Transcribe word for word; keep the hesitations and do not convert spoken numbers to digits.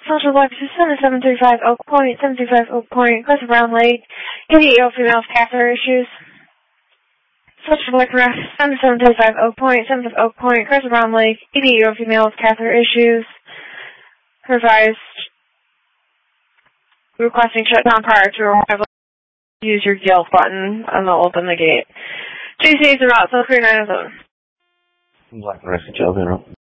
Social Black System, seven three five Oak Point, seven three five Oak Point, Crest Brown Lake, eighty-eight year old female with catheter issues. Social Black System, seven three five Oak Point, seven three five Oak Point, Crest Brown Lake, eighty-eight year old female with catheter issues. Revised. Requesting shutdown prior to arrival. Use your yelp button and they'll open the gate. J C is about, so three nine zone. Black Rescue,